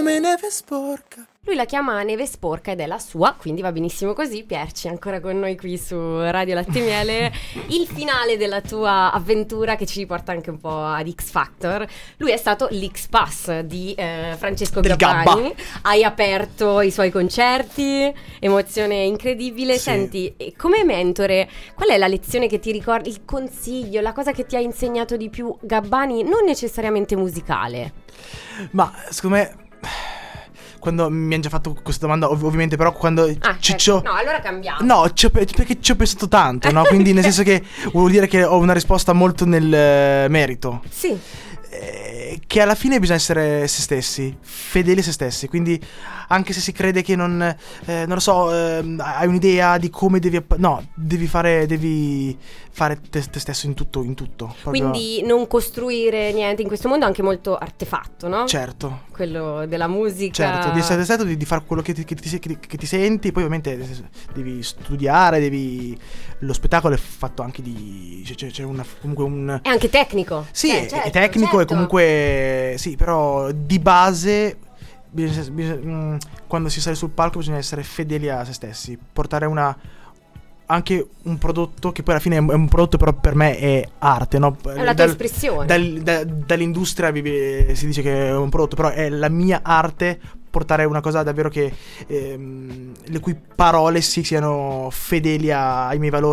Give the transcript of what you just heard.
come neve sporca. Lui la chiama Neve Sporca ed è la sua, quindi va benissimo così. Pierci, ancora con noi qui su Radio Latte e Miele. Il finale della tua avventura che ci riporta anche un po' ad X Factor. Lui è stato l'X-Pass di Francesco Gabbani. Hai aperto i suoi concerti, emozione incredibile. Sì. Senti, come mentore, qual è la lezione che ti ricordi, il consiglio, la cosa che ti ha insegnato di più Gabbani, non necessariamente musicale? Ma secondo me, quando mi hanno già fatto questa domanda, ovviamente, però quando certo. No, allora cambiamo. No, perché ci ho pensato tanto, no? Quindi nel senso che vuol dire che ho una risposta molto nel merito. Sì. Che alla fine bisogna essere se stessi, fedeli a se stessi. Quindi anche se si crede che non lo so, hai un'idea di come devi fare te stesso in tutto proprio. Quindi non costruire niente in questo mondo, anche molto artefatto, no? Certo. Quello della musica. Certo, di essere stato, di fare quello che ti senti. Poi ovviamente devi studiare, lo spettacolo è fatto anche di c'è comunque un è anche tecnico. sì, certo, è tecnico, certo. E comunque sì, però di base quando si sale sul palco bisogna essere fedeli a se stessi, portare anche un prodotto che poi alla fine è un prodotto, però per me è arte, no? È la tua espressione. Dall'industria si dice che è un prodotto, però è la mia arte, portare una cosa davvero che le cui parole siano fedeli ai miei valori.